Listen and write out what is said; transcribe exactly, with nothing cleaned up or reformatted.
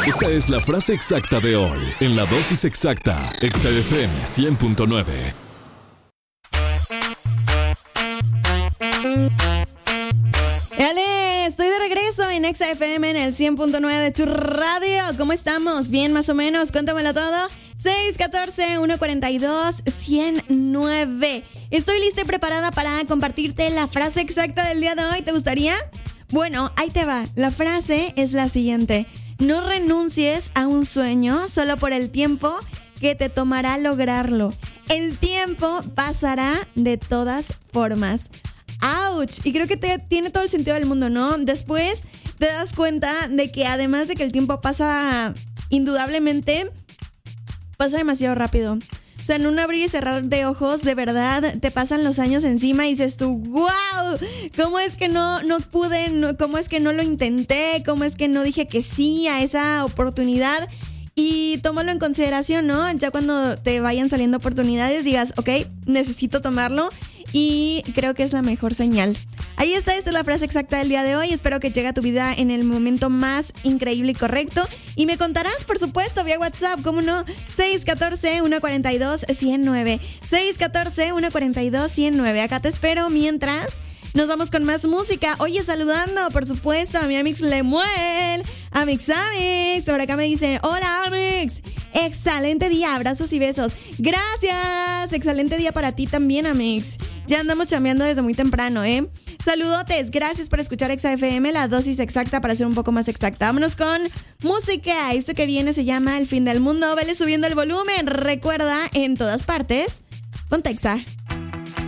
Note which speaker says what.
Speaker 1: Esta es la frase exacta de hoy en la dosis exacta. Exa F M cien punto nueve.
Speaker 2: ¡Dale! Estoy de regreso en Exa F M en el cien punto nueve de tu radio. ¿Cómo estamos? ¿Bien más o menos? Cuéntamelo todo. seis uno cuatro, uno cuatro dos, uno cero nueve. Estoy lista y preparada para compartirte la frase exacta del día de hoy. ¿Te gustaría? Bueno, ahí te va. La frase es la siguiente. No renuncies a un sueño solo por el tiempo que te tomará lograrlo. El tiempo pasará de todas formas. ¡Auch! Y creo que te, tiene todo el sentido del mundo, ¿no? Después te das cuenta de que además de que el tiempo pasa indudablemente, pasa demasiado rápido. O sea, en un abrir y cerrar de ojos, de verdad, te pasan los años encima y dices tú, ¡wow! ¿Cómo es que no, no pude? No, ¿Cómo es que no lo intenté? ¿Cómo es que no dije que sí a esa oportunidad? Y tómalo en consideración, ¿no? Ya cuando te vayan saliendo oportunidades, digas, ok, necesito tomarlo. Y creo que es la mejor señal. Ahí está, esta es la frase exacta del día de hoy. Espero que llegue a tu vida en el momento más increíble y correcto. Y me contarás, por supuesto, vía WhatsApp, ¿cómo no? seis uno cuatro, uno cuatro dos, uno cero nueve. seis uno cuatro, uno cuatro dos, uno cero nueve. Acá te espero mientras nos vamos con más música. Oye, saludando, por supuesto, a mi Amix Lemuel. Amix, Amix. Por acá me dicen, hola, Amix. Excelente día, abrazos y besos. Gracias. Excelente día para ti también, Amix. Ya andamos chambeando desde muy temprano, ¿eh? Saludotes, gracias por escuchar Exa F M, la dosis exacta para ser un poco más exacta. Vámonos con música. Esto que viene se llama El Fin del Mundo. Vele subiendo el volumen. Recuerda, en todas partes, ponte Exa.